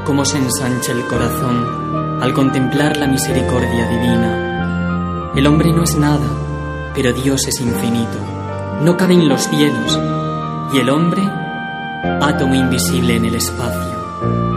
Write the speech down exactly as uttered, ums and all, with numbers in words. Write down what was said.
cómo se ensancha el corazón al contemplar la misericordia divina. El hombre no es nada, pero Dios es infinito. No cabe en los cielos, y el hombre, átomo invisible en el espacio.